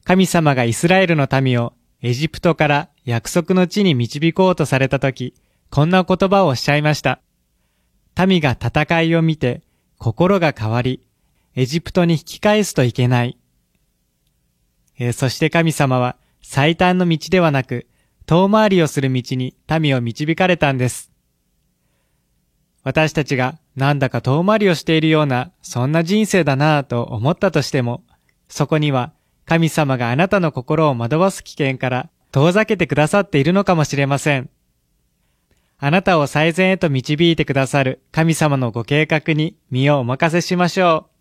神様がイスラエルの民をエジプトから約束の地に導こうとされたとき、こんな言葉をおっしゃいました。民が戦いを見て心が変わり、エジプトに引き返すといけない。そして神様は最短の道ではなく、遠回りをする道に民を導かれたんです。私たちがなんだか遠回りをしているような、そんな人生だなぁと思ったとしても、そこには神様があなたの心を惑わす危険から遠ざけてくださっているのかもしれません。あなたを最善へと導いてくださる神様のご計画に身をお任せしましょう。